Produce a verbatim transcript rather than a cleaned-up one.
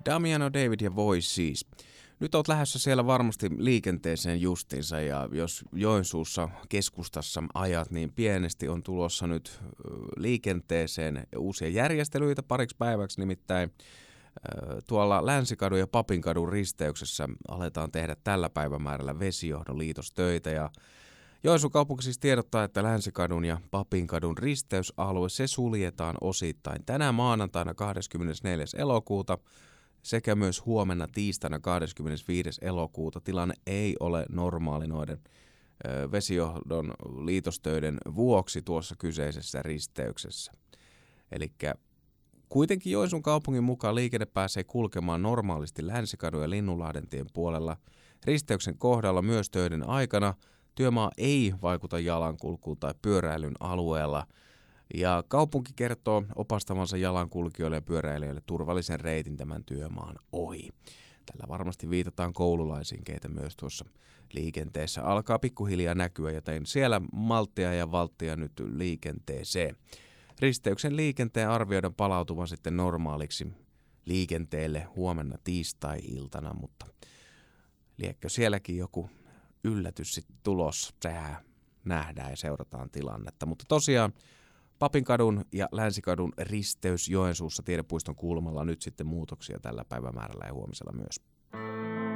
Damiano David ja Voice siis. Nyt oot lähdössä siellä varmasti liikenteeseen justiinsa ja jos Joensuussa keskustassa ajat, niin pienesti on tulossa nyt liikenteeseen uusia järjestelyitä pariksi päiväksi, nimittäin tuolla Länsikadun ja Papinkadun risteyksessä aletaan tehdä tällä päivämäärällä vesijohdon liitostöitä ja Joensuun kaupunki siis tiedottaa, että Länsikadun ja Papinkadun risteysalue se suljetaan osittain tänä maanantaina kahdeskymmenesneljäs elokuuta sekä myös huomenna tiistaina kahdeskymmenesviides elokuuta. Tilanne ei ole normaali noiden ö, vesijohdon liitostöiden vuoksi tuossa kyseisessä risteyksessä. Elikkä kuitenkin Joensuun kaupungin mukaan liikenne pääsee kulkemaan normaalisti Länsikadun ja Linnunlahden tien puolella. Risteyksen kohdalla myös töiden aikana työmaa ei vaikuta jalankulkuun tai pyöräilyn alueella. Ja kaupunki kertoo opastavansa jalankulkijoille ja pyöräilijöille turvallisen reitin tämän työmaan ohi. Tällä varmasti viitataan koululaisiin, keitä myös tuossa liikenteessä alkaa pikkuhiljaa näkyä, joten siellä malttia ja valttia nyt liikenteeseen. Risteyksen liikenteen arvioidaan palautuvan sitten normaaliksi liikenteelle huomenna tiistai-iltana, mutta liekkö sielläkin joku yllätys sitten tulossa? Sehän nähdään ja seurataan tilannetta, mutta tosiaan Papinkadun ja Länsikadun risteys Joensuussa Tiedepuiston kulmalla nyt sitten muutoksia tällä päivämäärällä ja huomisella myös.